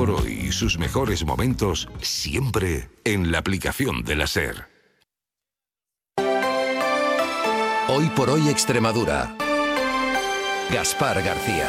por hoy y sus mejores momentos siempre en la aplicación de la SER. Hoy por hoy Extremadura. Gaspar García.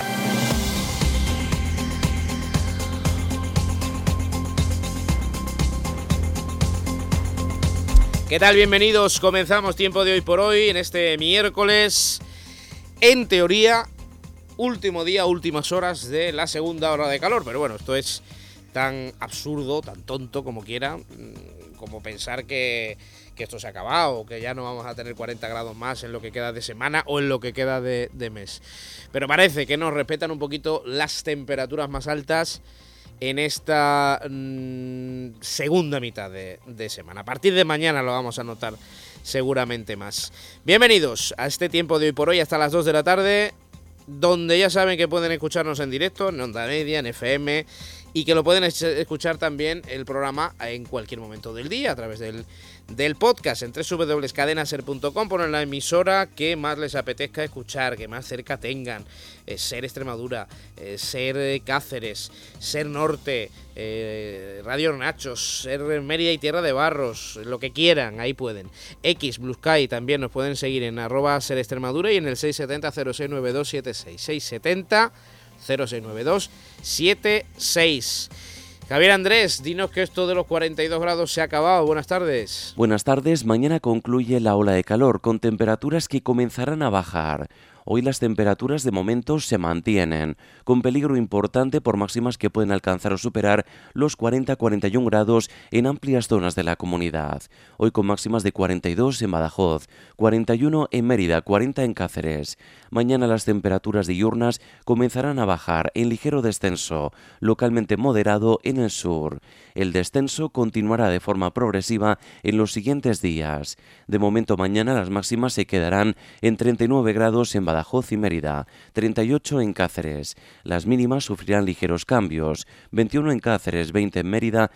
¿Qué tal? Bienvenidos. Comenzamos Tiempo de Hoy por Hoy en este miércoles. En teoría, último día, últimas horas de la segunda hora de calor. Pero bueno, esto es tan absurdo, tan tonto como quiera, como pensar que esto se ha acabado, que ya no vamos a tener 40 grados más en lo que queda de semana o en lo que queda de mes. Pero parece que nos respetan un poquito las temperaturas más altas en esta segunda mitad de semana. A partir de mañana lo vamos a notar seguramente más. Bienvenidos a este Tiempo de Hoy por Hoy hasta las 2 de la tarde, donde ya saben que pueden escucharnos en directo, en Onda Media, en FM, y que lo pueden escuchar también el programa en cualquier momento del día a través del podcast en www.cadenaser.com. Ponen la emisora que más les apetezca escuchar, que más cerca tengan. Ser Extremadura, Ser Cáceres, Ser Norte, Radio Nachos, Ser Mérida y Tierra de Barros, lo que quieran, ahí pueden. X, Blue Sky, también nos pueden seguir en @Ser Extremadura y en el 670-069276. 670-069276. Javier Andrés, dinos que esto de los 42 grados se ha acabado. Buenas tardes. Buenas tardes. Mañana concluye la ola de calor con temperaturas que comenzarán a bajar. Hoy las temperaturas de momento se mantienen, con peligro importante por máximas que pueden alcanzar o superar los 40-41 grados en amplias zonas de la comunidad. Hoy con máximas de 42 en Badajoz, 41 en Mérida, 40 en Cáceres. Mañana las temperaturas diurnas comenzarán a bajar en ligero descenso, localmente moderado en el sur. El descenso continuará de forma progresiva en los siguientes días. De momento mañana las máximas se quedarán en 39 grados en Badajoz y Mérida, 38 en Cáceres. Las mínimas sufrirán ligeros cambios, 21 en Cáceres, 20 en Mérida,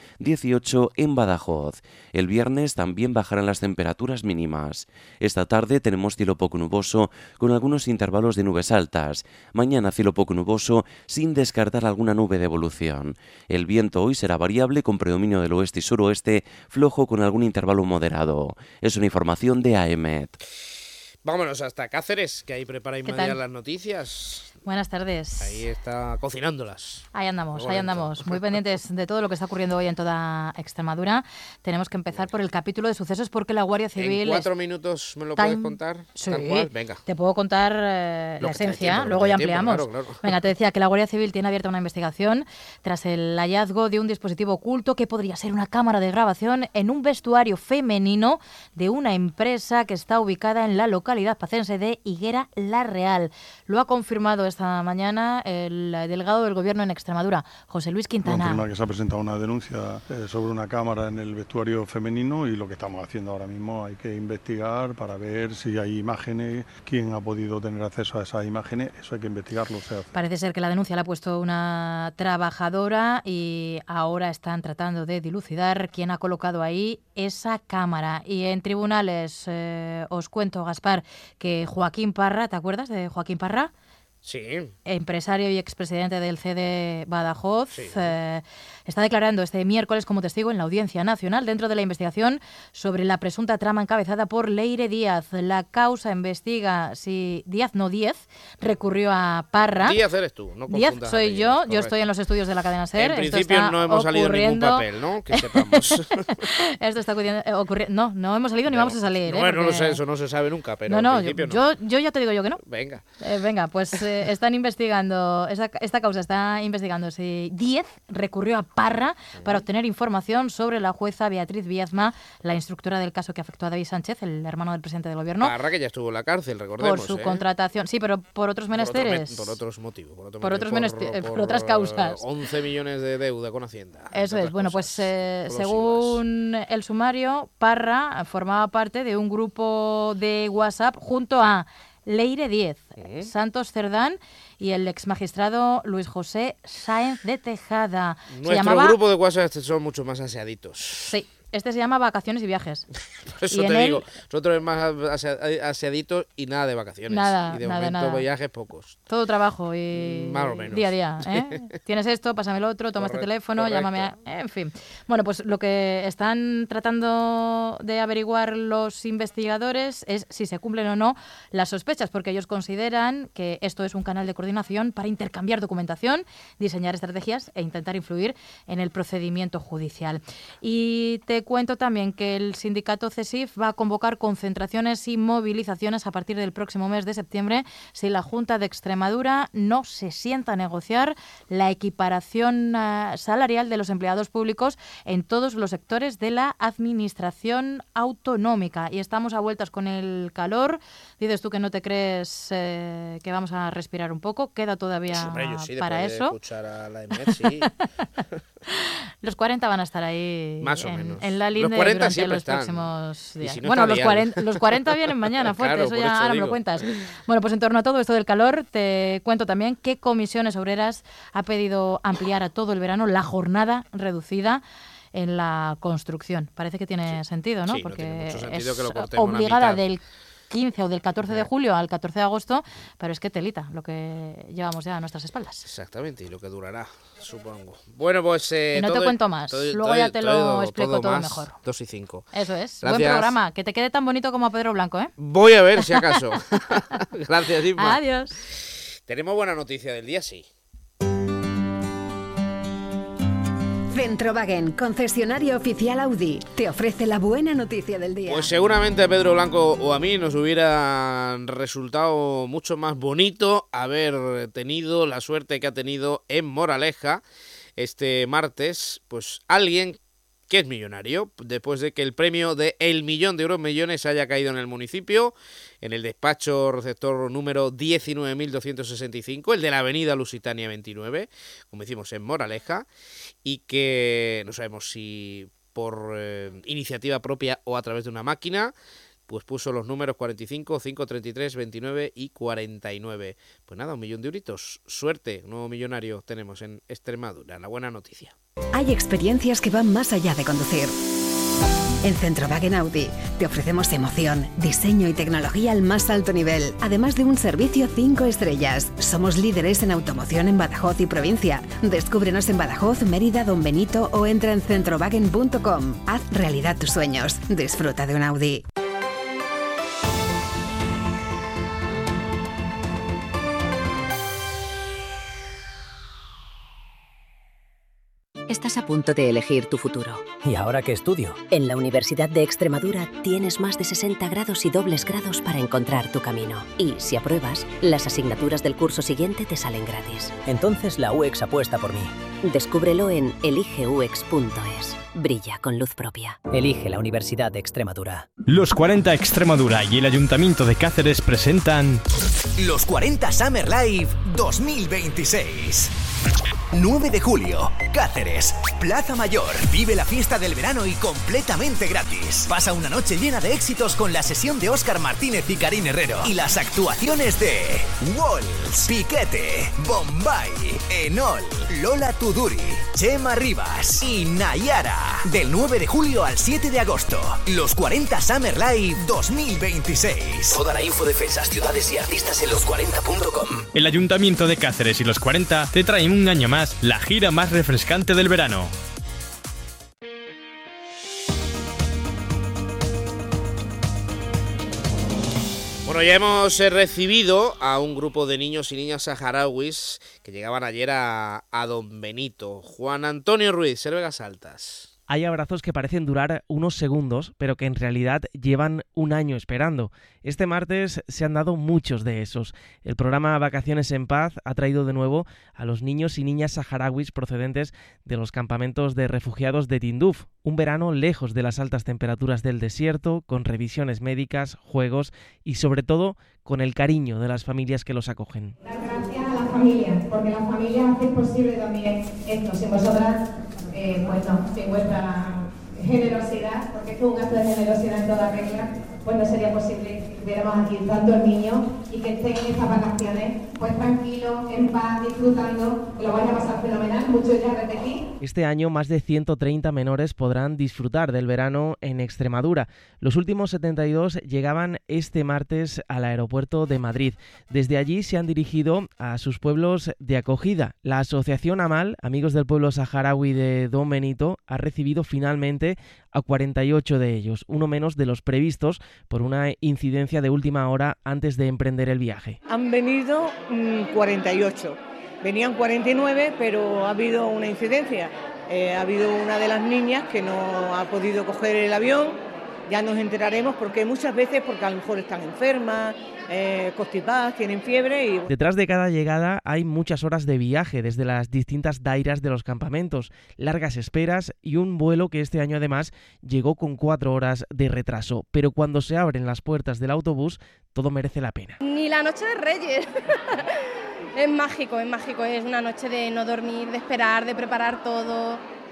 18 en Badajoz. El viernes también bajarán las temperaturas mínimas. Esta tarde tenemos cielo poco nuboso con algunos intervalos de nubes altas. Mañana cielo poco nuboso sin descartar alguna nube de evolución. El viento hoy será variable con predominio del oeste y suroeste, flojo con algún intervalo moderado. Es una información de AEMET. Vámonos hasta Cáceres, que ahí prepara Inmadia las noticias. Buenas tardes. Ahí está cocinándolas. Ahí andamos. Muy pendientes de todo lo que está ocurriendo hoy en toda Extremadura. Tenemos que empezar por el capítulo de sucesos porque la Guardia Civil... ¿En 4 minutos me lo puedes contar? Sí, tal cual. Venga. Te puedo contar la esencia, luego ya ampliamos. Claro. Venga, te decía que la Guardia Civil tiene abierta una investigación tras el hallazgo de un dispositivo oculto que podría ser una cámara de grabación en un vestuario femenino de una empresa que está ubicada en la localidad pacense de Higuera La Real. Lo ha confirmado esta mañana el delegado del Gobierno en Extremadura, José Luis Quintana. Confirma que se ha presentado una denuncia sobre una cámara en el vestuario femenino y lo que estamos haciendo ahora mismo hay que investigar para ver si hay imágenes, quién ha podido tener acceso a esas imágenes, eso hay que investigarlo. Parece ser que la denuncia la ha puesto una trabajadora y ahora están tratando de dilucidar quién ha colocado ahí esa cámara. Y en tribunales os cuento, Gaspar, que Joaquín Parra, ¿te acuerdas de Joaquín Parra? Sí. Empresario y expresidente del CD Badajoz, sí. Está declarando este miércoles como testigo en la Audiencia Nacional dentro de la investigación sobre la presunta trama encabezada por Leire Díaz. La causa investiga si Díaz recurrió a Parra. Díaz eres tú, no confundas. Díaz soy yo estoy en los estudios de la cadena SER. En principio no hemos salido en ningún papel, ¿no? Que sepamos. Esto está ocurriendo. No hemos salido ni vamos a salir. No, no lo sé, eso no se sabe nunca, pero no, en principio no. Yo ya te digo yo que no. Venga. Pues están investigando, esta causa está investigando si Díaz recurrió a Parra para obtener información sobre la jueza Beatriz Viezma, la instructora del caso que afectó a David Sánchez, el hermano del presidente del Gobierno. Parra, que ya estuvo en la cárcel, recordemos. Por su contratación, sí, pero por otros menesteres. Por otros motivos. Por otras causas. 11 millones de deuda con Hacienda. Eso es. Bueno, pues según el sumario, Parra formaba parte de un grupo de WhatsApp junto a Leire Díez, Santos Cerdán y el exmagistrado Luis José Sáenz de Tejada. Nuestro grupo de WhatsApp son mucho más aseaditos. Sí. Este se llama Vacaciones y Viajes. Por eso te digo, nosotros es más aseaditos y nada de vacaciones. Nada, y de nada, momento nada. Viajes pocos. Todo trabajo y más o menos. Día a día. ¿Eh? Tienes esto, pásame el otro, toma este teléfono, llámame. En fin. Bueno, pues lo que están tratando de averiguar los investigadores es si se cumplen o no las sospechas, porque ellos consideran que esto es un canal de coordinación para intercambiar documentación, diseñar estrategias e intentar influir en el procedimiento judicial. Y te cuento también que el sindicato CESIF va a convocar concentraciones y movilizaciones a partir del próximo mes de septiembre si la Junta de Extremadura no se sienta a negociar la equiparación salarial de los empleados públicos en todos los sectores de la administración autonómica. Y estamos a vueltas con el calor. Dices tú que no te crees que vamos a respirar un poco. Queda todavía para eso. Escuchar a la EMET, sí. Los 40 van a estar ahí más o menos. En la línea durante los próximos días. Si no bueno, los 40 vienen mañana fuerte, claro, eso ya ahora me lo cuentas. Bueno, pues en torno a todo esto del calor, te cuento también que Comisiones Obreras ha pedido ampliar a todo el verano la jornada reducida en la construcción. Parece que tiene sentido, ¿no? Sí, porque no tiene mucho sentido es que lo cortemos obligada del 15 o del 14 de julio al 14 de agosto, pero es que telita lo que llevamos ya a nuestras espaldas. Exactamente, y lo que durará, supongo. Bueno, pues... y no te cuento más, luego ya te lo explico todo mejor. 2 y 5. Eso es, gracias. Buen programa, que te quede tan bonito como a Pedro Blanco, ¿eh? Voy a ver si acaso. Gracias, Isma. Adiós. Tenemos buena noticia del día, sí. Centrowagen, concesionario oficial Audi, te ofrece la buena noticia del día. Pues seguramente a Pedro Blanco o a mí nos hubiera resultado mucho más bonito haber tenido la suerte que ha tenido en Moraleja este martes, pues alguien que es millonario, después de que el premio de el millón de euros millones haya caído en el municipio, en el despacho receptor número 19.265, el de la avenida Lusitania 29, como decimos en Moraleja, y que no sabemos si por iniciativa propia o a través de una máquina, pues puso los números 45, 5, 33, 29 y 49. Pues nada, 1 millón de euritos. Suerte, nuevo millonario tenemos en Extremadura. La buena noticia. Hay experiencias que van más allá de conducir. En Centrowagen Audi te ofrecemos emoción, diseño y tecnología al más alto nivel, además de un servicio 5 estrellas. Somos líderes en automoción en Badajoz y provincia. Descúbrenos en Badajoz, Mérida, Don Benito o entra en centrowagen.com. Haz realidad tus sueños. Disfruta de un Audi. Estás a punto de elegir tu futuro. ¿Y ahora qué estudio? En la Universidad de Extremadura tienes más de 60 grados y dobles grados para encontrar tu camino. Y si apruebas, las asignaturas del curso siguiente te salen gratis. Entonces la UEX apuesta por mí. Descúbrelo en eligeuex.es. Brilla con luz propia. Elige la Universidad de Extremadura. Los 40 Extremadura y el Ayuntamiento de Cáceres presentan... Los 40 Summer Live 2026. 9 de julio, Cáceres, Plaza Mayor. Vive la fiesta del verano y completamente gratis. Pasa una noche llena de éxitos con la sesión de Óscar Martínez y Karin Herrero. Y las actuaciones de Walls, Piquete, Bombay, Enol, Lola Tuduri, Chema Rivas y Nayara. Del 9 de julio al 7 de agosto. Los 40 Summer Live 2026. Toda la info de fechas, ciudades y artistas en los40.com. El Ayuntamiento de Cáceres y los 40 te traen un año más la gira más refrescante del verano. Bueno, ya hemos recibido a un grupo de niños y niñas saharauis que llegaban ayer a Don Benito. Juan Antonio Ruiz, Servegas Altas. Hay abrazos que parecen durar unos segundos, pero que en realidad llevan un año esperando. Este martes se han dado muchos de esos. El programa Vacaciones en Paz ha traído de nuevo a los niños y niñas saharauis procedentes de los campamentos de refugiados de Tinduf. Un verano lejos de las altas temperaturas del desierto, con revisiones médicas, juegos y sobre todo con el cariño de las familias que los acogen. Dar gracias a las familias, porque las familias hacen posible también esto. Sin vosotras, sin vuestra generosidad, porque esto es un acto de generosidad en toda regla, pues no sería posible que tuviéramos aquí tantos niños y que estén en estas vacaciones pues tranquilos, en paz, disfrutando, que lo vais a pasar fenomenal, mucho ya repetir. Este año más de 130 menores podrán disfrutar del verano en Extremadura. Los últimos 72 llegaban este martes al aeropuerto de Madrid. Desde allí se han dirigido a sus pueblos de acogida. La asociación AMAL, Amigos del Pueblo Saharaui de Don Benito, ha recibido finalmente a 48 de ellos, uno menos de los previstos por una incidencia de última hora antes de emprender el viaje. Han venido 48, venían 49, pero ha habido una incidencia. Ha habido una de las niñas que no ha podido coger el avión, ya nos enteraremos porque muchas veces, porque a lo mejor están enfermas, constipadas, tienen fiebre y... Detrás de cada llegada hay muchas horas de viaje desde las distintas dairas de los campamentos, largas esperas y un vuelo que este año además llegó con 4 horas de retraso. Pero cuando se abren las puertas del autobús, todo merece la pena. Ni la noche de Reyes. Es mágico, es una noche de no dormir, de esperar, de preparar todo.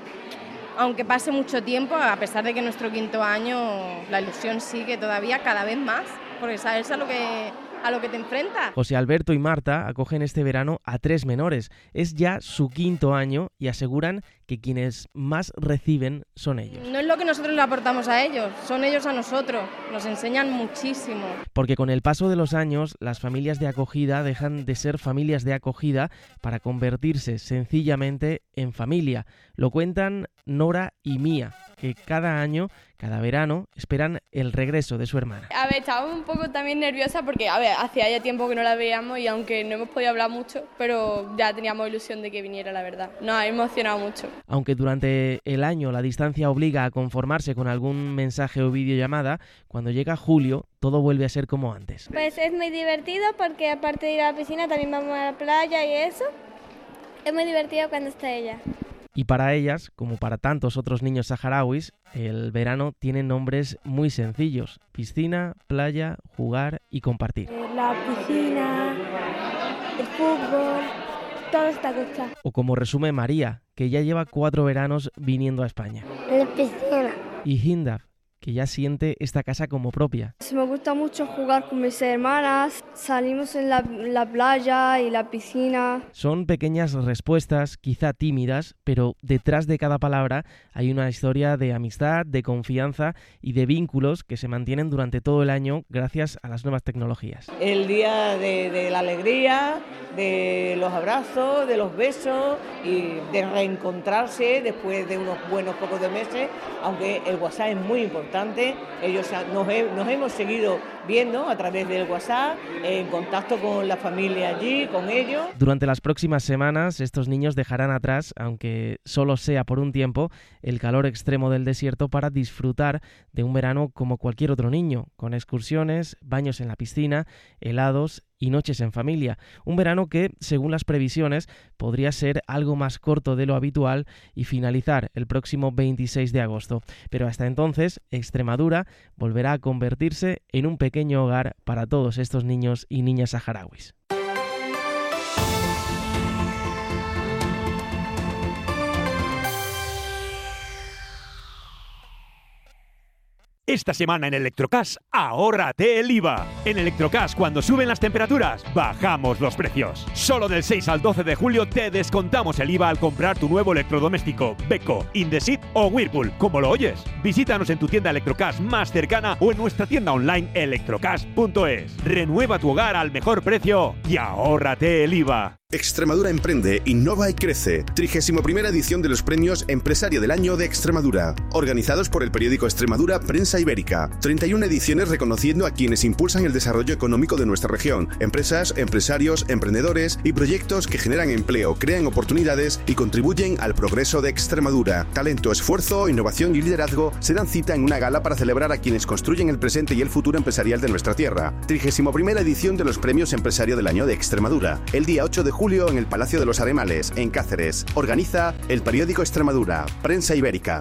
Aunque pase mucho tiempo, a pesar de que nuestro 5º año, la ilusión sigue todavía cada vez más, porque sabes a lo que te enfrentas. José Alberto y Marta acogen este verano a 3 menores. Es ya su 5º año y aseguran que quienes más reciben son ellos. No es lo que nosotros le aportamos a ellos, son ellos a nosotros. Nos enseñan muchísimo. Porque con el paso de los años, las familias de acogida dejan de ser familias de acogida para convertirse sencillamente en familia. Lo cuentan Nora y Mía, que cada año, cada verano, esperan el regreso de su hermana. A ver, estaba un poco también nerviosa porque, hacía ya tiempo que no la veíamos y aunque no hemos podido hablar mucho, pero ya teníamos ilusión de que viniera, la verdad. Nos ha emocionado mucho. Aunque durante el año la distancia obliga a conformarse con algún mensaje o videollamada, cuando llega julio todo vuelve a ser como antes. Pues es muy divertido porque aparte de ir a la piscina también vamos a la playa y eso. Es muy divertido cuando está ella. Y para ellas, como para tantos otros niños saharauis, el verano tiene nombres muy sencillos: piscina, playa, jugar y compartir. La piscina, el fútbol, todo está cosa. O como resume María, que ya lleva 4 veranos viniendo a España. La piscina. Y Hindaf, que ya siente esta casa como propia. Me gusta mucho jugar con mis hermanas, salimos en la playa y la piscina. Son pequeñas respuestas, quizá tímidas, pero detrás de cada palabra hay una historia de amistad, de confianza y de vínculos que se mantienen durante todo el año gracias a las nuevas tecnologías. El día de la alegría, de los abrazos, de los besos y de reencontrarse después de unos buenos pocos de meses, aunque el WhatsApp es muy importante. Ellos nos hemos seguido viendo a través del WhatsApp, en contacto con la familia allí, con ellos. Durante las próximas semanas, estos niños dejarán atrás, aunque solo sea por un tiempo, el calor extremo del desierto para disfrutar de un verano como cualquier otro niño, con excursiones, baños en la piscina, helados y noches en familia. Un verano que, según las previsiones, podría ser algo más corto de lo habitual y finalizar el próximo 26 de agosto. Pero hasta entonces, Extremadura volverá a convertirse en un pequeño hogar para todos estos niños y niñas saharauis. Esta semana en Electrocash, ahórrate el IVA. En Electrocash, cuando suben las temperaturas, bajamos los precios. Solo del 6 al 12 de julio te descontamos el IVA al comprar tu nuevo electrodoméstico, Beko, Indesit o Whirlpool, como lo oyes. Visítanos en tu tienda Electrocash más cercana o en nuestra tienda online electrocash.es. Renueva tu hogar al mejor precio y ahórrate el IVA. Extremadura emprende, innova y crece. 31ª edición de los premios Empresario del Año de Extremadura, organizados por el periódico Extremadura Prensa Ibérica. 31 ediciones reconociendo a quienes impulsan el desarrollo económico de nuestra región, empresas, empresarios, emprendedores y proyectos que generan empleo, crean oportunidades y contribuyen al progreso de Extremadura. Talento, esfuerzo, innovación y liderazgo se dan cita en una gala para celebrar a quienes construyen el presente y el futuro empresarial de nuestra tierra. 31ª edición de los premios Empresario del Año de Extremadura, el día 8 de julio en el Palacio de los Aremales, en Cáceres. Organiza el periódico Extremadura, Prensa Ibérica.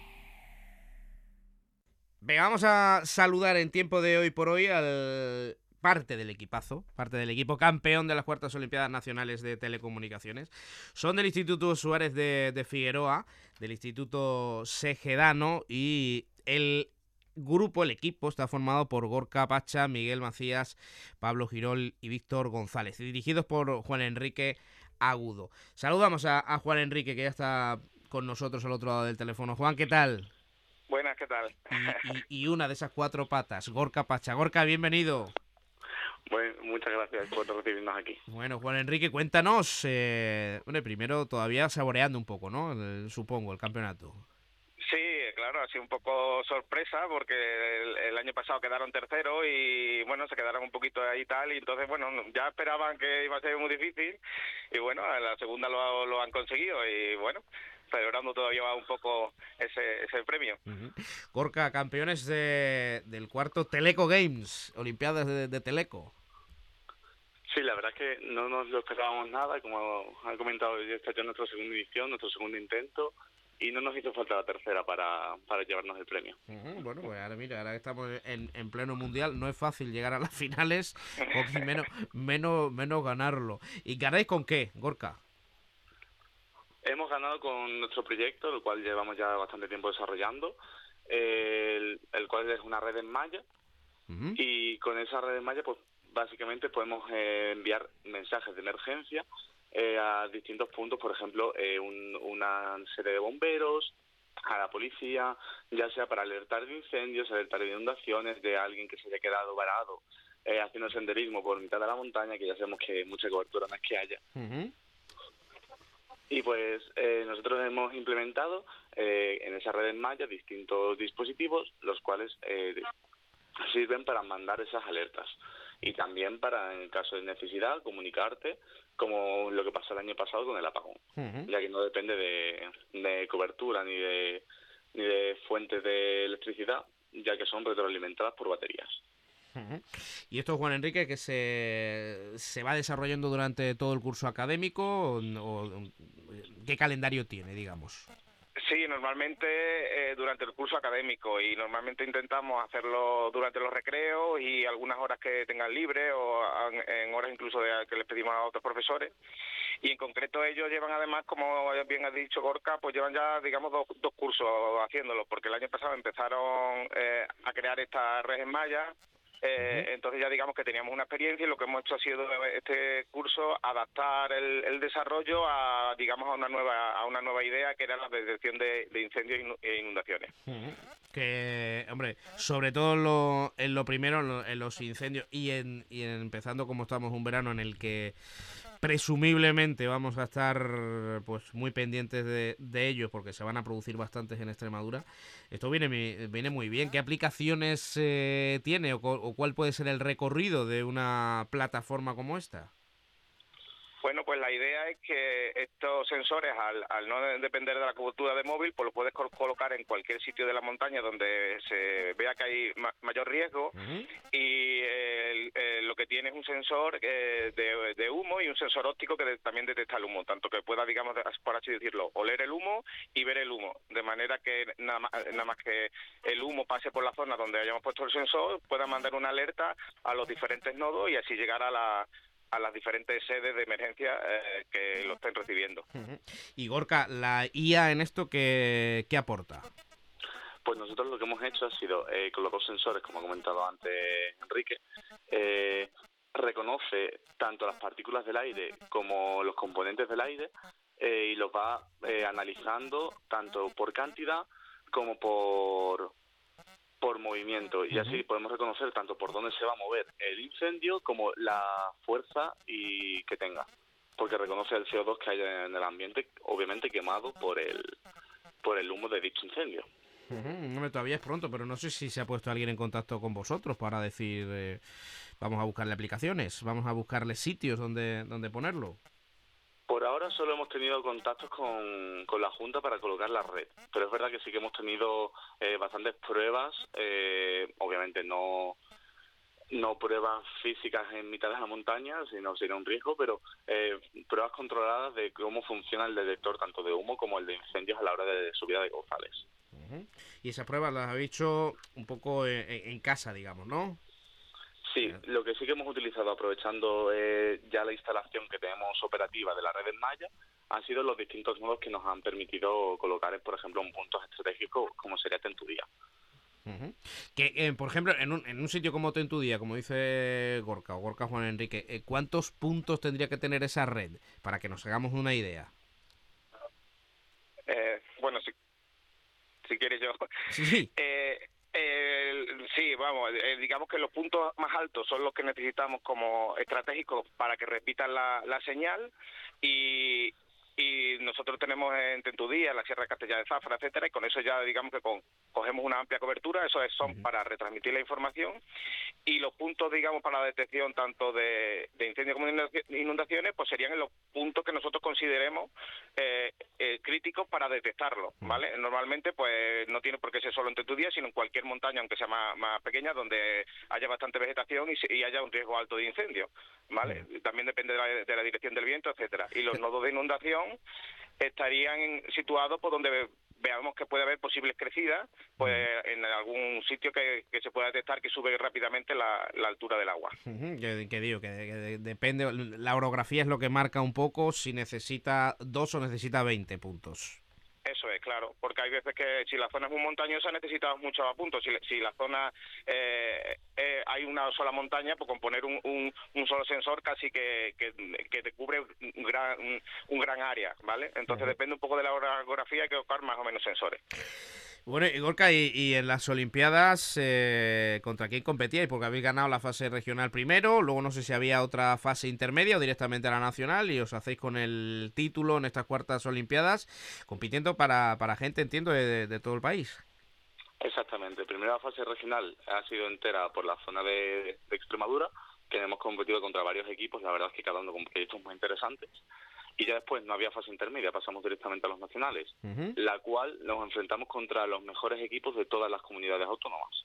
Venga, vamos a saludar en tiempo de hoy por hoy al parte del equipo campeón de las cuartas Olimpiadas Nacionales de Telecomunicaciones. Son del Instituto Suárez de Figueroa, del Instituto Segedano, y el equipo está formado por Gorka Pacha, Miguel Macías, Pablo Girol y Víctor González, dirigidos por Juan Enrique Agudo. Saludamos a Juan Enrique, que ya está con nosotros al otro lado del teléfono. Juan, ¿qué tal? Buenas, ¿qué tal? Y una de esas cuatro patas, Gorka Pacha. Gorka, bienvenido. Bueno, muchas gracias por recibirnos aquí. Bueno, Juan Enrique, cuéntanos, primero todavía saboreando un poco, ¿no? Supongo, el campeonato. Sí, claro, ha sido un poco sorpresa porque el año pasado quedaron terceros y bueno, se quedaron un poquito ahí y tal, y entonces bueno, ya esperaban que iba a ser muy difícil y bueno, a la segunda lo han conseguido y bueno, celebrando todavía un poco ese premio. Gorka, campeones del cuarto Teleco Games, Olimpiadas de Teleco. Sí, la verdad es que no nos lo esperábamos nada, como ha comentado, esta es nuestra segunda edición, nuestro segundo intento, y no nos hizo falta la tercera para llevarnos el premio. Bueno, pues ahora mira, ahora que estamos en pleno mundial, no es fácil llegar a las finales, o menos ganarlo. ¿Y ganáis con qué, Gorka? Hemos ganado con nuestro proyecto, el cual llevamos ya bastante tiempo desarrollando, el cual es una red en malla, y con esa red en malla pues básicamente podemos enviar mensajes de emergencia a distintos puntos, por ejemplo, una serie de bomberos, a la policía, ya sea para alertar de incendios, alertar de inundaciones, de alguien que se haya quedado varado haciendo senderismo por mitad de la montaña, que ya sabemos que mucha cobertura no es que haya. Y pues nosotros hemos implementado en esa red en malla distintos dispositivos, los cuales sirven para mandar esas alertas. Y también para, en caso de necesidad, comunicarte, como lo que pasó el año pasado con el apagón, ya que no depende de cobertura ni de fuentes de electricidad, ya que son retroalimentadas por baterías. ¿Y esto, Juan Enrique, que se va desarrollando durante todo el curso académico o qué calendario tiene, digamos? Sí, normalmente durante el curso académico, y normalmente intentamos hacerlo durante los recreos y algunas horas que tengan libre o en horas incluso que les pedimos a otros profesores. Y en concreto ellos llevan además, como bien ha dicho Gorka, pues llevan ya digamos dos cursos haciéndolo, porque el año pasado empezaron a crear esta red en malla. Entonces ya digamos que teníamos una experiencia y lo que hemos hecho ha sido este curso adaptar el desarrollo a digamos a una nueva idea, que era la detección de incendios e inundaciones. Que hombre, sobre todo en lo primero, en los incendios y en empezando como estamos un verano en el que presumiblemente vamos a estar pues muy pendientes de ellos, porque se van a producir bastantes en Extremadura. Esto viene muy bien. ¿Qué aplicaciones tiene o cuál puede ser el recorrido de una plataforma como esta? Bueno, pues la idea es que estos sensores, al no depender de la cobertura de móvil, pues lo puedes colocar en cualquier sitio de la montaña donde se vea que hay mayor riesgo, y lo que tiene es un sensor de humo y un sensor óptico que también detecta el humo, tanto que pueda, digamos, por así decirlo, oler el humo y ver el humo, de manera que nada más que el humo pase por la zona donde hayamos puesto el sensor, pueda mandar una alerta a los diferentes nodos y así llegar a las diferentes sedes de emergencia que lo estén recibiendo. Y Gorka, ¿la IA en esto qué aporta? Pues nosotros lo que hemos hecho ha sido, con los dos sensores, como ha comentado antes Enrique, reconoce tanto las partículas del aire como los componentes del aire y los va analizando tanto por cantidad como por movimiento, y así podemos reconocer tanto por dónde se va a mover el incendio como la fuerza que tenga, porque reconoce el CO2 que hay en el ambiente, obviamente quemado por el humo de dicho incendio. Todavía es pronto, pero no sé si se ha puesto alguien en contacto con vosotros para decir vamos a buscarle aplicaciones, vamos a buscarle sitios donde ponerlo. Por ahora solo hemos tenido contactos con la Junta para colocar la red, pero es verdad que sí que hemos tenido bastantes pruebas, obviamente no pruebas físicas en mitad de la montaña, sino sería un riesgo, pero pruebas controladas de cómo funciona el detector tanto de humo como el de incendios a la hora de subida de caudales. Y esas pruebas las habéis hecho un poco en casa, digamos, ¿no? Sí, lo que sí que hemos utilizado, aprovechando ya la instalación que tenemos operativa de la red en Maya, han sido los distintos nodos que nos han permitido colocar, por ejemplo, en puntos estratégicos como sería Tentudía. Que, por ejemplo, en un sitio como Tentudía, como dice Gorka o Gorka Juan Enrique, ¿cuántos puntos tendría que tener esa red? Para que nos hagamos una idea. Bueno, si quieres yo. Sí. Sí, vamos, digamos que los puntos más altos son los que necesitamos como estratégicos para que repitan la señal y nosotros tenemos en Tentudía, la Sierra de Castellar de Zafra, etcétera, y con eso ya digamos que cogemos una amplia cobertura, eso son para retransmitir la información, y los puntos, digamos, para la detección tanto de incendios como de inundaciones, pues serían en los puntos que nosotros consideremos críticos para detectarlo, ¿vale? Normalmente, pues no tiene por qué ser solo en Tentudía, sino en cualquier montaña, aunque sea más pequeña, donde haya bastante vegetación y haya un riesgo alto de incendio, ¿vale? También depende de la dirección del viento, etcétera. Y los nodos de inundación estarían situados por donde veamos que puede haber posibles crecidas, pues en algún sitio que se pueda detectar que sube rápidamente la altura del agua. Que digo, que depende, la orografía es lo que marca un poco si necesita 2 o necesita 20 puntos. Eso es, claro, porque hay veces que si la zona es muy montañosa necesitamos muchos puntos. Si la zona hay una sola montaña, pues con poner un solo sensor casi que te cubre un gran área, ¿vale? Entonces depende un poco de la orografía, hay que colocar más o menos sensores. Bueno, Gorka, y en las Olimpiadas, ¿contra quién competíais? Porque habéis ganado la fase regional primero, luego no sé si había otra fase intermedia o directamente a la nacional, y os hacéis con el título en estas cuartas Olimpiadas, compitiendo para gente, entiendo, de todo el país. Exactamente. Primero la fase regional ha sido entera por la zona de Extremadura, que hemos competido contra varios equipos, la verdad es que cada uno con proyectos muy interesantes. Y ya después no había fase intermedia, pasamos directamente a los nacionales, la cual nos enfrentamos contra los mejores equipos de todas las comunidades autónomas.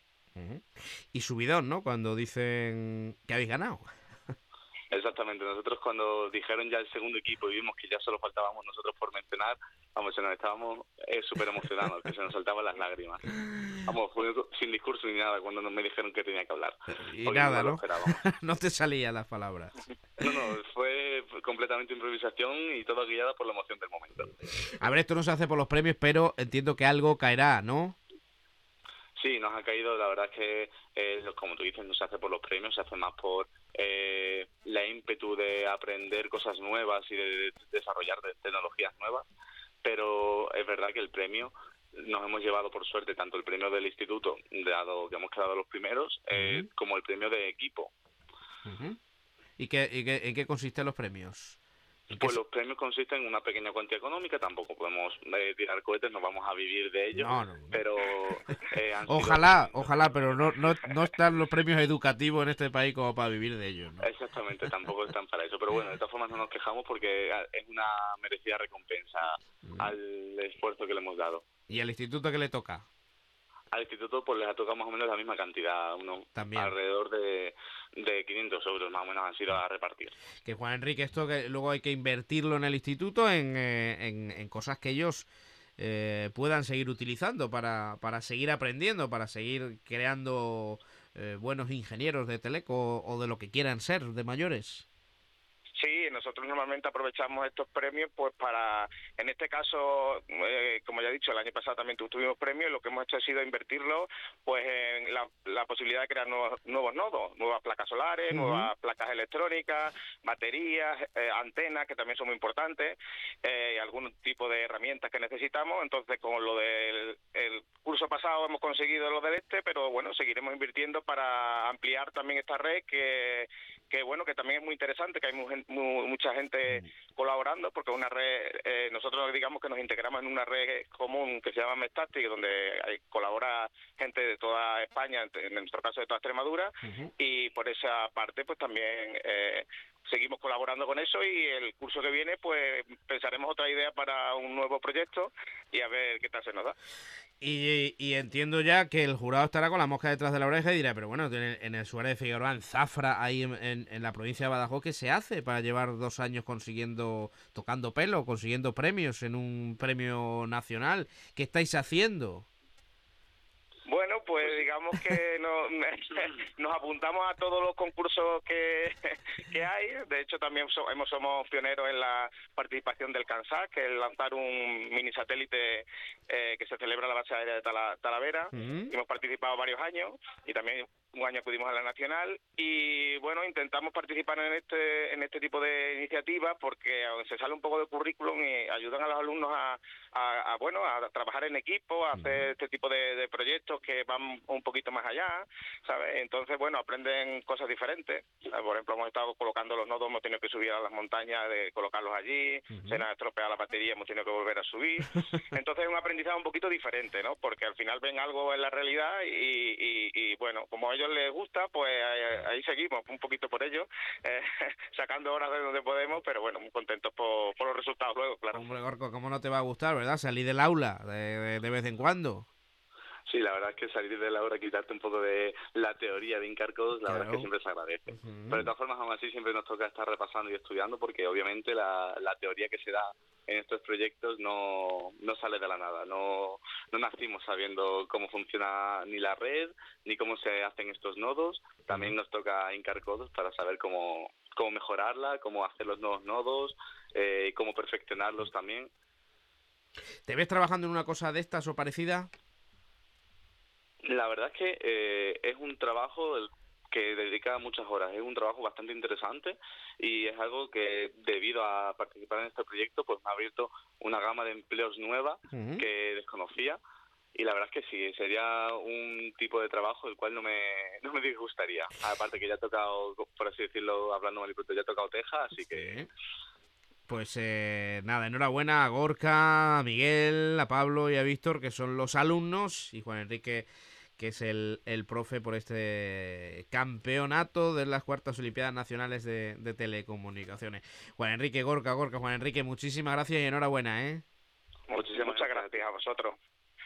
Y subidón, ¿no? Cuando dicen que habéis ganado. Exactamente, nosotros cuando dijeron ya el segundo equipo y vimos que ya solo faltábamos nosotros por mencionar, vamos, nos estábamos súper emocionados, que se nos saltaban las lágrimas. Vamos, fue sin discurso ni nada cuando me dijeron que tenía que hablar. Y nada, ¿no? No te salían las palabras. No, fue completamente improvisación y todo guiada por la emoción del momento. A ver, esto no se hace por los premios, pero entiendo que algo caerá, ¿no? Sí, nos ha caído, la verdad es que, como tú dices, no se hace por los premios, se hace más por la ímpetu de aprender cosas nuevas y de desarrollar tecnologías nuevas, pero es verdad que el premio nos hemos llevado, por suerte, tanto el premio del instituto, dado que hemos quedado los primeros, como el premio de equipo. ¿Y en qué consisten los premios? Pues los premios consisten en una pequeña cuantía económica, tampoco podemos tirar cohetes, no vamos a vivir de ello, pero... Ojalá, pero no están los premios educativos en este país como para vivir de ellos, ¿no? Exactamente, tampoco están para eso, pero bueno, de todas formas no nos quejamos porque es una merecida recompensa al esfuerzo que le hemos dado. ¿Y al instituto qué le toca? Al instituto pues les ha tocado más o menos la misma cantidad, alrededor de 500 euros más o menos han sido a repartir. Que Juan Enrique, esto que luego hay que invertirlo en el instituto en cosas que ellos puedan seguir utilizando para seguir aprendiendo, para seguir creando buenos ingenieros de teleco o de lo que quieran ser de mayores. Sí, nosotros normalmente aprovechamos estos premios pues para, en este caso, como ya he dicho, el año pasado también tuvimos premios y lo que hemos hecho ha sido invertirlo pues en la posibilidad de crear nuevos nodos, nuevas placas solares, nuevas placas electrónicas, baterías, antenas, que también son muy importantes, algún tipo de herramientas que necesitamos. Entonces, con lo del el curso pasado hemos conseguido lo del pero bueno, seguiremos invirtiendo para ampliar también esta red que bueno, que también es muy interesante, que hay mucha gente colaborando, porque es una red, nosotros digamos que nos integramos en una red común que se llama Mestastic, donde colabora gente de toda España, en nuestro caso de toda Extremadura, y por esa parte pues también seguimos colaborando con eso, y el curso que viene pues pensaremos otra idea para un nuevo proyecto y a ver qué tal se nos da. Y entiendo ya que el jurado estará con la mosca detrás de la oreja y dirá, pero bueno, en el Suárez de Figueroa, en Zafra, ahí en la provincia de Badajoz, ¿qué se hace para llevar 2 años tocando pelo, consiguiendo premios en un premio nacional? ¿Qué estáis haciendo? Bueno, pues digamos que nos apuntamos a todos los concursos que hay. De hecho, también somos pioneros en la participación del CANSAT, que es lanzar un mini satélite que se celebra en la base aérea de Talavera. Hemos participado varios años y también un año acudimos a la nacional y bueno, intentamos participar en este tipo de iniciativas porque se sale un poco de currículum y ayudan a los alumnos a trabajar en equipo, a hacer este tipo de proyectos que van un poquito más allá, ¿sabes? Entonces, bueno, aprenden cosas diferentes. Por ejemplo, hemos estado colocando los nodos, hemos tenido que subir a las montañas, de colocarlos allí, se nos ha estropeado la batería, hemos tenido que volver a subir. Entonces es un aprendizaje un poquito diferente, ¿no? Porque al final ven algo en la realidad y bueno, como a ellos les gusta, pues ahí seguimos un poquito por ello, sacando horas de donde podemos, pero bueno, muy contentos por los resultados luego, claro. Hombre, Gorka, ¿cómo no te va a gustar, verdad? Salir del aula de vez en cuando. Sí, la verdad es que salir de la hora, quitarte un poco de la teoría de hincar codos, la verdad es que siempre se agradece. Pero de todas formas, aún así, siempre nos toca estar repasando y estudiando porque obviamente la teoría que se da en estos proyectos no sale de la nada. No nacimos sabiendo cómo funciona ni la red, ni cómo se hacen estos nodos. También nos toca hincar codos para saber cómo mejorarla, cómo hacer los nuevos nodos, cómo perfeccionarlos también. ¿Te ves trabajando en una cosa de estas o parecida? La verdad es que es un trabajo que dedica muchas horas, es un trabajo bastante interesante y es algo que debido a participar en este proyecto pues me ha abierto una gama de empleos nueva que desconocía y la verdad es que sí, sería un tipo de trabajo el cual no me disgustaría, aparte que ya he tocado, por así decirlo, hablando mal y pronto, ya he tocado teja, así que... Pues nada, enhorabuena a Gorka, a Miguel, a Pablo y a Víctor, que son los alumnos, y Juan Enrique, que es el profe por este campeonato de las cuartas Olimpiadas Nacionales de Telecomunicaciones. Juan Enrique, Gorka, Juan Enrique, muchísimas gracias y enhorabuena, ¿eh? Muchas gracias a vosotros.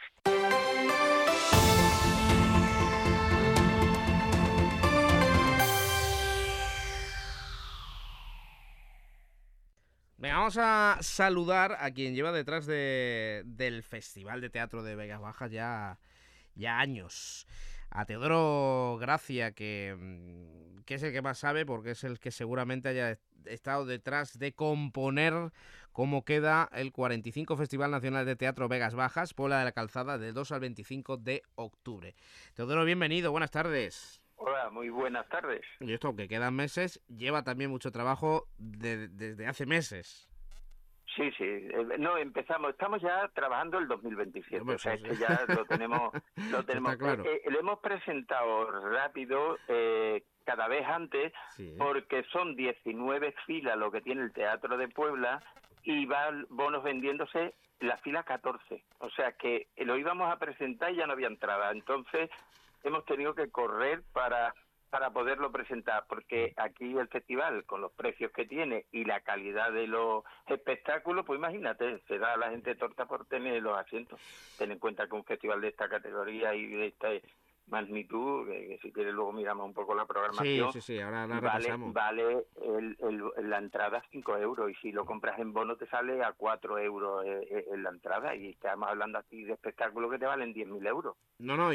Venga, vamos a saludar a quien lleva detrás del Festival de Teatro de Vegas Bajas ya años. A Teodoro Gracia, que es el que más sabe, porque es el que seguramente haya estado detrás de componer cómo queda el 45 Festival Nacional de Teatro Vegas Bajas, Puebla de la Calzada, del 2 al 25 de octubre. Teodoro, bienvenido, buenas tardes. Hola, muy buenas tardes. Y esto, aunque quedan meses, lleva también mucho trabajo desde hace meses. Sí, no, estamos ya trabajando el 2027, o sea, que ya lo tenemos claro. Lo hemos presentado rápido, cada vez antes, porque son 19 filas lo que tiene el Teatro de Puebla y van bonos vendiéndose la fila 14, o sea que lo íbamos a presentar y ya no había entrada, entonces hemos tenido que correr para poderlo presentar, porque aquí el festival, con los precios que tiene y la calidad de los espectáculos, pues imagínate, se da a la gente torta por tener los asientos. Ten en cuenta que un festival de esta categoría y de esta magnitud, que si quieres luego miramos un poco la programación. Sí, ahora la repasamos. Vale la entrada 5 euros y si lo compras en bono te sale a 4 euros en la entrada y estamos hablando aquí de espectáculos que te valen 10.000 euros. No,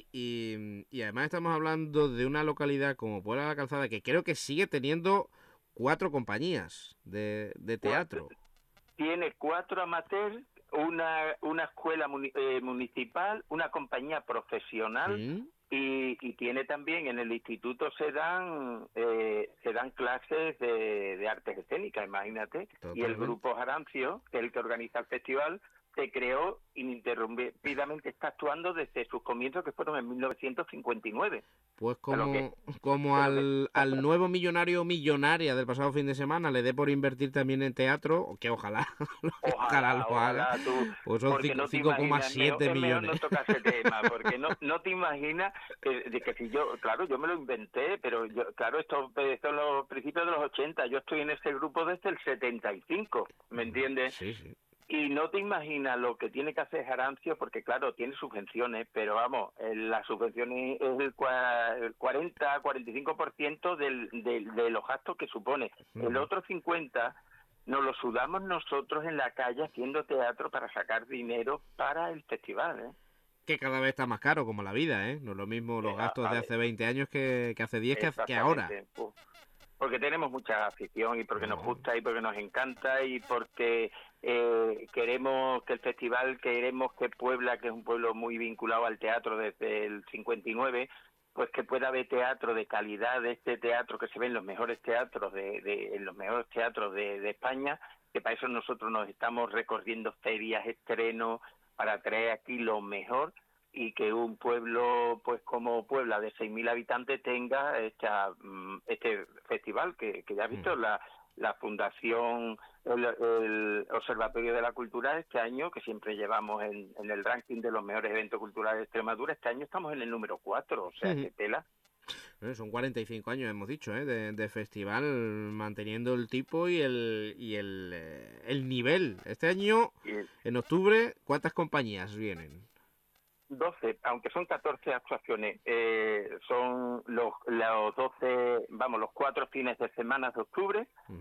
y además estamos hablando de una localidad como Puebla de la Calzada que creo que sigue teniendo 4 compañías de teatro. Tiene 4 amateurs, una escuela municipal, una compañía profesional y tiene también en el instituto se dan clases de artes escénicas, imagínate. Totalmente. Y el grupo Jarancio, que es el que organiza el festival, se creó ininterrumpidamente, está actuando desde sus comienzos, que fueron en 1959. Pues como al nuevo millonaria del pasado fin de semana le dé por invertir también en teatro, que ojalá lo haga, pues son 5,7 millones. No toca ese tema, porque no te imaginas que si yo me lo inventé, pero esto son los principios de los 80, yo estoy en ese grupo desde el 75, ¿me entiendes? Sí. Y no te imaginas lo que tiene que hacer Jarancio, porque claro, tiene subvenciones, pero vamos, las subvenciones es el 40-45% de los gastos que supone. El otro 50% nos lo sudamos nosotros en la calle haciendo teatro para sacar dinero para el festival, ¿eh? Que cada vez está más caro, como la vida, ¿eh? No es lo mismo los gastos de hace 20 años que hace 10 que ahora. Porque tenemos mucha afición y porque nos gusta y porque nos encanta y porque queremos que el festival, queremos que Puebla, que es un pueblo muy vinculado al teatro desde el 59, pues que pueda haber teatro de calidad, de este teatro que se ve en los mejores teatros en los mejores teatros de España, que para eso nosotros nos estamos recorriendo ferias, estrenos, para traer aquí lo mejor y que un pueblo pues como Puebla de 6.000 habitantes tenga este festival que ya has visto la Fundación, el Observatorio de la Cultura este año, que siempre llevamos en el ranking de los mejores eventos culturales de Extremadura, este año estamos en el número 4, o sea, que tela. Son 45 años, hemos dicho, de festival, manteniendo el tipo y el nivel. Este año, en octubre, ¿cuántas compañías vienen? 12, aunque son 14 actuaciones, son los 12, los 4 fines de semana de octubre,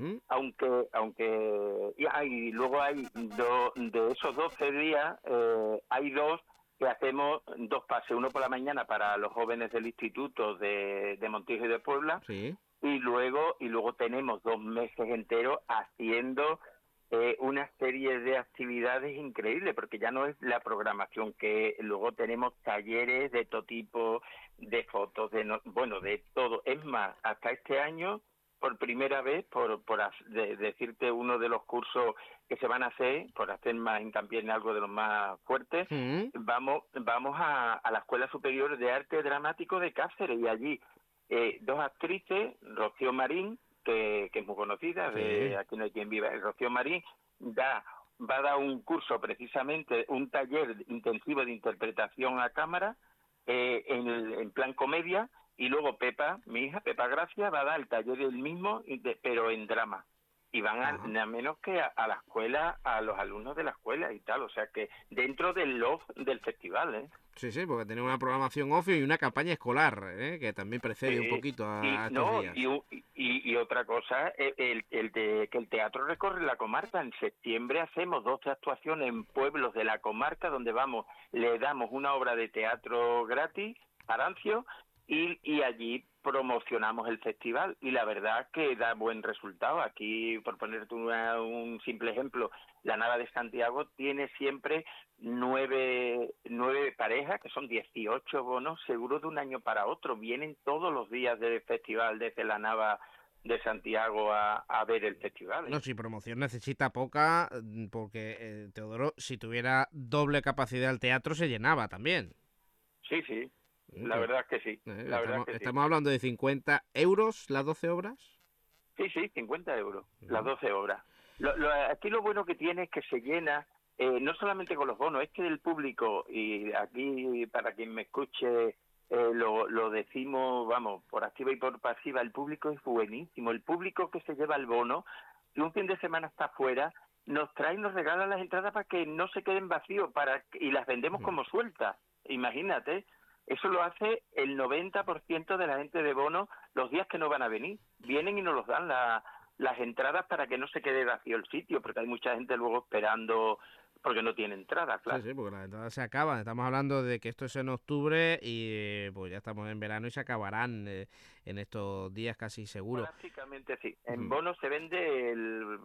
y luego hay de esos 12 días, hay 2 que hacemos 2 pases, uno por la mañana para los jóvenes del Instituto de Montijo y de Puebla, sí. y luego tenemos 2 meses enteros haciendo una serie de actividades increíbles, porque ya no es la programación, que luego tenemos talleres de todo tipo, de fotos, de todo. Es más, hasta este año, por primera vez, por decirte uno de los cursos que se van a hacer, por hacer más hincapié en algo de los más fuertes, vamos a la Escuela Superior de Arte Dramático de Cáceres, y allí 2 actrices, Rocío Marín, que es muy conocida, de Aquí no hay quien viva, Rocío Marín, va a dar un curso precisamente, un taller intensivo de interpretación a cámara en plan comedia, y luego Pepa, mi hija, Pepa Gracia, va a dar el taller del mismo, pero en drama. Y van nada menos que a la escuela, a los alumnos de la escuela y tal, o sea que dentro del loft del festival, ¿eh? Sí, porque tiene una programación off y una campaña escolar, que también precede un poquito a estos días. Y otra cosa, que el teatro recorre la comarca. En septiembre hacemos 12 actuaciones en pueblos de la comarca donde le damos una obra de teatro gratis, Arancio, y allí promocionamos el festival, y la verdad que da buen resultado. Aquí, por ponerte un simple ejemplo, la Nava de Santiago tiene siempre 9 parejas, que son 18 bonos seguros de un año para otro. Vienen todos los días del festival desde la Nava de Santiago a ver el festival, ¿eh? No, si promoción necesita poca, porque Teodoro, si tuviera doble capacidad el teatro, se llenaba también. Sí. La verdad es que sí. ¿Estamos hablando de 50 euros las 12 obras? Sí, 50 euros las 12 obras. Aquí lo bueno que tiene es que se llena, no solamente con los bonos, es que el público, y aquí para quien me escuche lo decimos, por activa y por pasiva, el público es buenísimo. El público que se lleva el bono, y un fin de semana está afuera, nos regala las entradas para que no se queden vacíos, y las vendemos como sueltas. Imagínate. Eso lo hace el 90% de la gente de bono los días que no van a venir. Vienen y nos los dan las entradas para que no se quede vacío el sitio, porque hay mucha gente luego esperando porque no tiene entradas, claro. Sí, porque las entradas se acaban. Estamos hablando de que esto es en octubre y pues ya estamos en verano y se acabarán en estos días casi seguro. Prácticamente sí. En bonos se vende el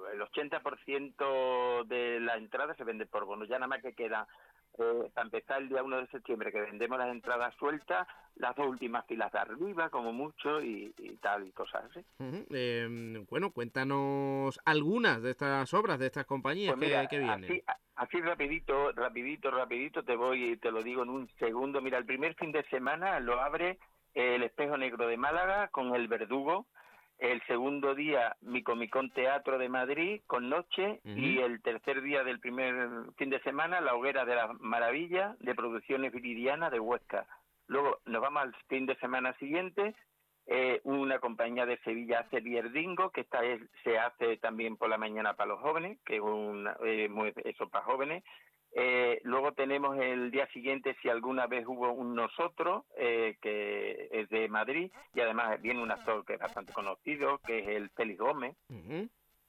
80% de la entrada se vende por bonos. Ya nada más que queda para empezar el día 1 de septiembre, que vendemos las entradas sueltas, las 2 últimas filas de arriba, como mucho, y tal, y cosas así. Bueno, cuéntanos algunas de estas obras, de estas compañías, pues mira, que vienen. Así rapidito, te lo digo en un segundo. Mira, el primer fin de semana lo abre el Espejo Negro de Málaga con El Verdugo. El segundo día, mi Comicón Teatro de Madrid, con Noche, y el tercer día del primer fin de semana, La Hoguera de las Maravillas, de Producciones Viridiana de Huesca. Luego nos vamos al fin de semana siguiente, una compañía de Sevilla hace Vierdingo, que se hace también por la mañana para los jóvenes, que es eso para jóvenes. Luego tenemos el día siguiente, Si alguna vez hubo un Nosotros, que es de Madrid, y además viene un actor que es bastante conocido, que es el Félix Gómez.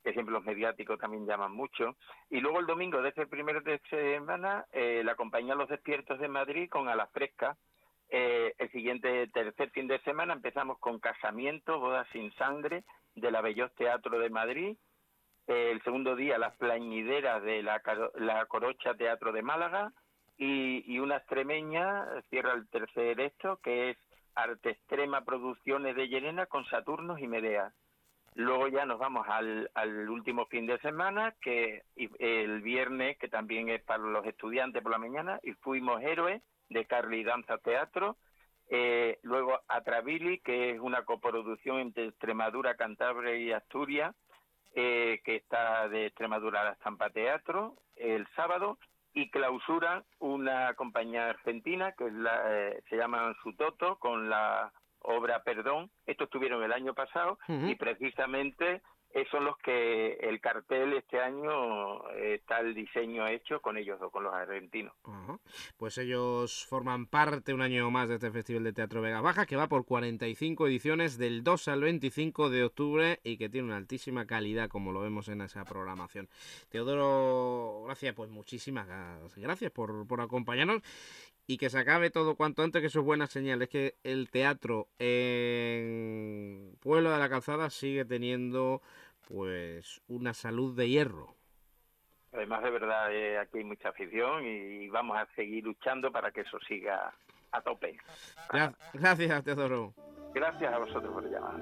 que siempre los mediáticos también llaman mucho. Y luego el domingo de ese primer de semana la compañía Los Despiertos de Madrid con A la Fresca. El siguiente tercer fin de semana empezamos con Casamiento, Bodas sin Sangre de la Belloz Teatro de Madrid. El segundo día Las Plañideras de la Corocha Teatro de Málaga. Y una extremeña cierra el tercer esto, que es Arte Extrema Producciones de Llerena con Saturnos y Medea. Luego ya nos vamos al último fin de semana, que el viernes, que también es para los estudiantes por la mañana, y Fuimos Héroes de Carly Danza Teatro. Luego Atravili, que es una coproducción entre Extremadura, Cantabria y Asturias, que está de Extremadura a la Estampa Teatro, el sábado. Y clausura una compañía argentina que se llama Sutoto con la obra Perdón. Estos estuvieron el año pasado y precisamente son los que el cartel este año está el diseño hecho con ellos dos, con los argentinos. Pues ellos forman parte un año más de este Festival de Teatro Vega Baja, que va por 45 ediciones del 2 al 25 de octubre y que tiene una altísima calidad, como lo vemos en esa programación. Teodoro, gracias, pues muchísimas gracias por acompañarnos. Y que se acabe todo cuanto antes, que eso es buena señal. Es que el teatro en Puebla de la Calzada sigue teniendo pues una salud de hierro. Además, de verdad, aquí hay mucha afición y vamos a seguir luchando para que eso siga a tope. Gracias, Teodoro. Gracias a vosotros por llamar.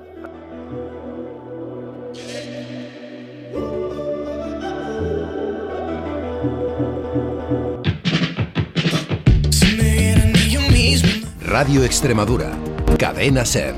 Radio Extremadura, Cadena Ser.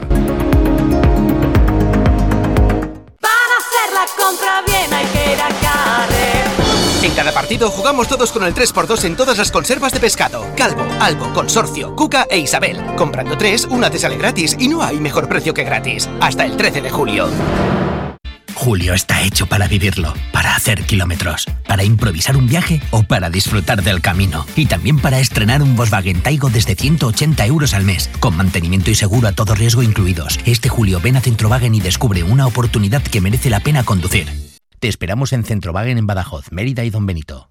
Para hacer la compra bien hay que ir a Carrefour. En cada partido jugamos todos con el 3x2 en todas las conservas de pescado. Calvo, Albo, Consorcio, Cuca e Isabel. Comprando 3, una te sale gratis y no hay mejor precio que gratis. Hasta el 13 de julio. Julio está hecho para vivirlo, para hacer kilómetros, para improvisar un viaje o para disfrutar del camino. Y también para estrenar un Volkswagen Taigo desde 180 euros al mes, con mantenimiento y seguro a todo riesgo incluidos. Este julio ven a Centrowagen y descubre una oportunidad que merece la pena conducir. Te esperamos en Centrowagen en Badajoz, Mérida y Don Benito.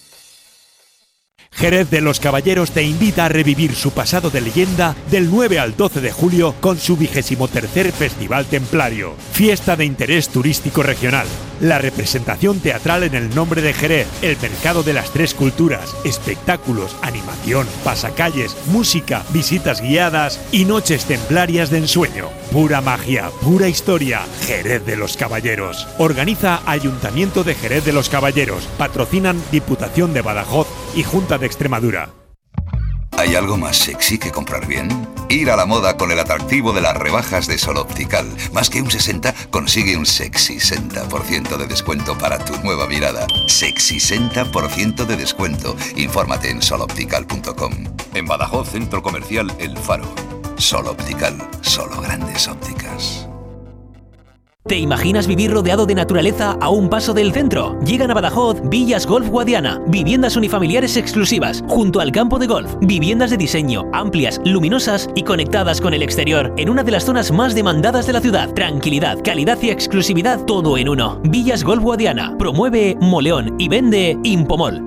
Jerez de los Caballeros te invita a revivir su pasado de leyenda del 9 al 12 de julio con su 23º Festival Templario, fiesta de interés turístico regional, la representación teatral en el nombre de Jerez, el mercado de las tres culturas, espectáculos, animación, pasacalles, música, visitas guiadas y noches templarias de ensueño. Pura magia, pura historia, Jerez de los Caballeros. Organiza Ayuntamiento de Jerez de los Caballeros, patrocinan Diputación de Badajoz y Junta de Extremadura. ¿Hay algo más sexy que comprar bien? Ir a la moda con el atractivo de las rebajas de Sol Optical. Más que un 60, consigue un sexy 60% de descuento para tu nueva mirada. Sexy 60% de descuento. Infórmate en soloptical.com. En Badajoz, Centro Comercial El Faro. Sol Optical, solo grandes ópticas. ¿Te imaginas vivir rodeado de naturaleza a un paso del centro? Llegan a Badajoz Villas Golf Guadiana, viviendas unifamiliares exclusivas, junto al campo de golf, viviendas de diseño, amplias, luminosas y conectadas con el exterior, en una de las zonas más demandadas de la ciudad. Tranquilidad, calidad y exclusividad, todo en uno. Villas Golf Guadiana, promueve Moleón y vende Impomol,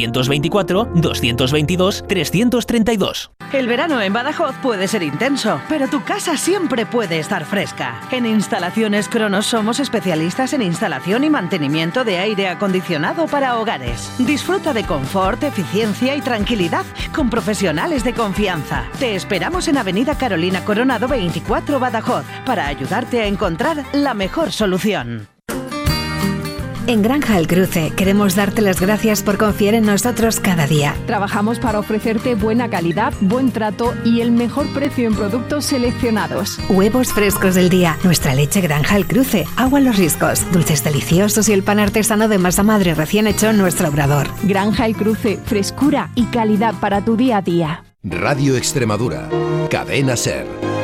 924-222-332. El verano en Badajoz puede ser intenso, pero tu casa siempre puede estar fresca. En Instalaciones Cronos somos especialistas en instalación y mantenimiento de aire acondicionado para hogares. Disfruta de confort, eficiencia y tranquilidad con profesionales de confianza. Te esperamos en Avenida Carolina Coronado 24 Badajoz para ayudarte a encontrar la mejor solución. En Granja El Cruce queremos darte las gracias por confiar en nosotros cada día. Trabajamos para ofrecerte buena calidad, buen trato y el mejor precio en productos seleccionados. Huevos frescos del día, nuestra leche Granja El Cruce, agua en los riscos, dulces deliciosos y el pan artesano de masa madre recién hecho en nuestro obrador. Granja El Cruce, frescura y calidad para tu día a día. Radio Extremadura, Cadena Ser.